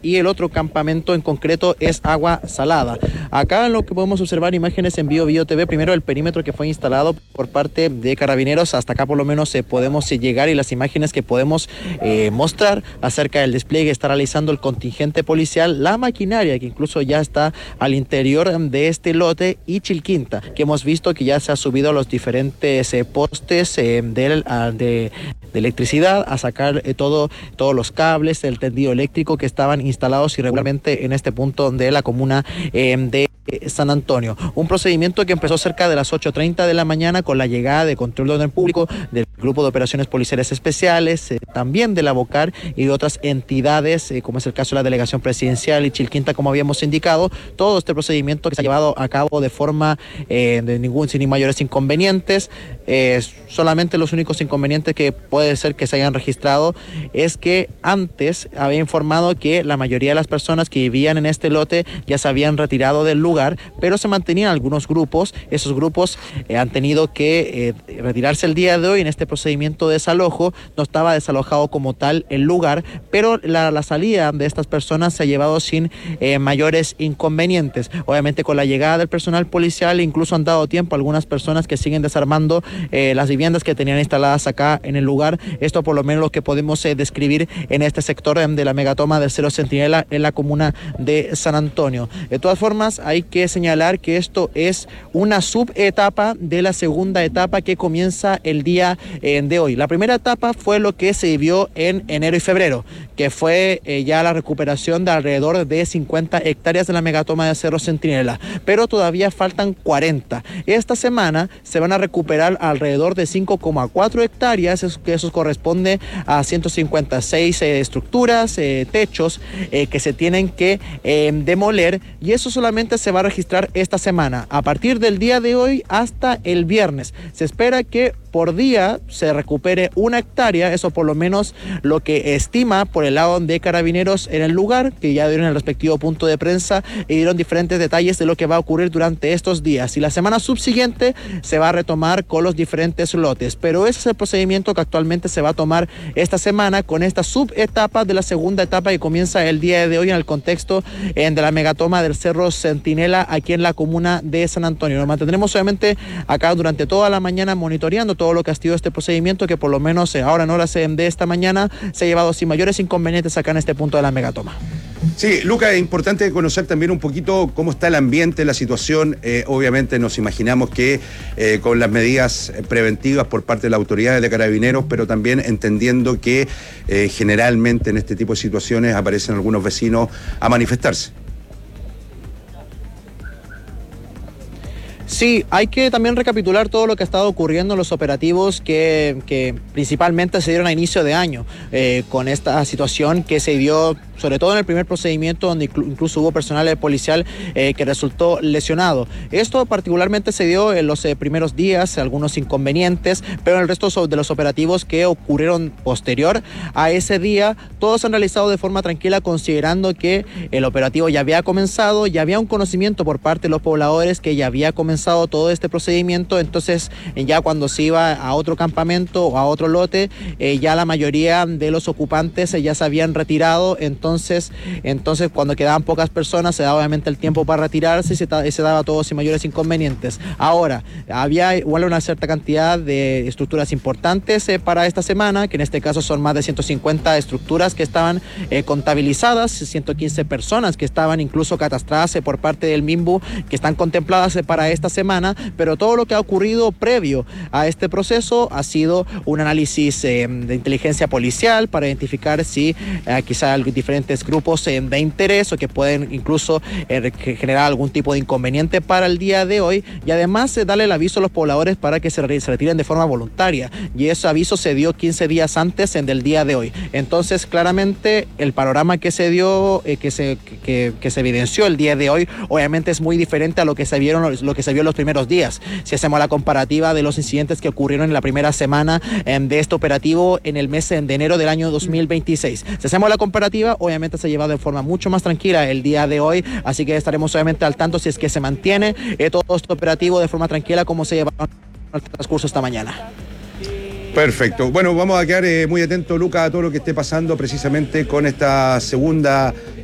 y el otro campamento en concreto es Agua Salada. Acá lo que podemos observar imágenes en Bio TV, primero el perímetro que fue instalado por parte de Carabineros, hasta acá por lo menos podemos llegar, y las imágenes que podemos mostrar acerca del despliegue que está realizando el contingente policial, la maquinaria que incluso ya está al interior de este lote y Chilquinta, que hemos visto que ya se ha subido a los diferentes postes de electricidad a sacar todos los cables, el tendido eléctrico que estaban instalados irregularmente en este punto de la comuna de San Antonio. Un procedimiento que empezó cerca de las 8:30 de la mañana con la llegada de Control de Orden Público, del Grupo de Operaciones Policiales Especiales, también de la BOCAR y de otras entidades, como es el caso de la Delegación Presidencial y Chilquinta, como habíamos indicado. Todo este procedimiento que se ha llevado a cabo de forma sin mayores inconvenientes. Solamente los únicos inconvenientes que puede ser que se hayan registrado es que antes había informado que la mayoría de las personas que vivían en este lote ya se habían retirado del lugar, pero se mantenían algunos grupos. Esos grupos han tenido que retirarse el día de hoy en este procedimiento de desalojo. No estaba desalojado como tal el lugar, pero la salida de estas personas se ha llevado sin mayores inconvenientes. Obviamente con la llegada del personal policial incluso han dado tiempo a algunas personas que siguen desarmando las viviendas que tenían instaladas acá en el lugar. Esto por lo menos lo que podemos describir en este sector de la megatoma del Cerro Centinela en la comuna de San Antonio. De todas formas, hay que señalar que esto es una subetapa de la segunda etapa que comienza el día de hoy. La primera etapa fue lo que se vivió en enero y febrero, que fue ya la recuperación de alrededor de 50 hectáreas de la megatoma de Cerro Centinela, pero todavía faltan 40. Esta semana se van a recuperar alrededor de 5,4 hectáreas, eso corresponde a 156 estructuras, techos que se tienen que demoler, y eso solamente se va a registrar esta semana. A partir del día de hoy hasta el viernes se espera que por día se recupere 1 hectárea, eso por lo menos lo que estima por el lado de Carabineros en el lugar, que ya dieron el respectivo punto de prensa y dieron diferentes detalles de lo que va a ocurrir durante estos días. Y la semana subsiguiente se va a retomar con los diferentes lotes, pero ese es el procedimiento que actualmente se va a tomar esta semana con esta subetapa de la segunda etapa que comienza el día de hoy en el contexto de la megatoma del Cerro Centinela aquí en la comuna de San Antonio. Nos mantendremos obviamente acá durante toda la mañana monitoreando todo lo que ha sido este procedimiento, que por lo menos ahora en horas de esta mañana se ha llevado sin mayores inconvenientes acá en este punto de la megatoma. Sí, Luca, es importante conocer también un poquito cómo está el ambiente, la situación. Obviamente nos imaginamos que con las medidas preventivas por parte de las autoridades de Carabineros, pero también entendiendo que generalmente en este tipo de situaciones aparecen algunos vecinos a manifestarse. Sí, hay que también recapitular todo lo que ha estado ocurriendo en los operativos que principalmente se dieron a inicio de año, con esta situación que se dio sobre todo en el primer procedimiento, donde incluso hubo personal policial que resultó lesionado. Esto particularmente se dio en los primeros días, algunos inconvenientes, pero en el resto de los operativos que ocurrieron posterior a ese día, todos se han realizado de forma tranquila, considerando que el operativo ya había comenzado, ya había un conocimiento por parte de los pobladores que ya había comenzado todo este procedimiento. Entonces ya cuando se iba a otro campamento o a otro lote, ya la mayoría de los ocupantes ya se habían retirado. Entonces cuando quedaban pocas personas se daba obviamente el tiempo para retirarse y se daba todo sin mayores inconvenientes. Ahora, había igual una cierta cantidad de estructuras importantes para esta semana, que en este caso son más de 150 estructuras que estaban contabilizadas, 115 personas que estaban incluso catastradas por parte del MIMBU, que están contempladas para esta semana, pero todo lo que ha ocurrido previo a este proceso ha sido un análisis de inteligencia policial para identificar si quizá hay diferentes grupos de interés o que pueden incluso generar algún tipo de inconveniente para el día de hoy, y además darle el aviso a los pobladores para que se retiren de forma voluntaria, y ese aviso se dio 15 días antes del día de hoy. Entonces claramente el panorama que se dio, que se evidenció el día de hoy, obviamente es muy diferente a lo que se vio en los primeros días. Si hacemos la comparativa de los incidentes que ocurrieron en la primera semana de este operativo en el mes de enero del año 2026, si hacemos la comparativa, obviamente se ha llevado de forma mucho más tranquila el día de hoy, así que estaremos obviamente al tanto si es que se mantiene todo este operativo de forma tranquila como se lleva el transcurso esta mañana. Perfecto. Bueno, vamos a quedar muy atentos, Luca, a todo lo que esté pasando precisamente con esta segunda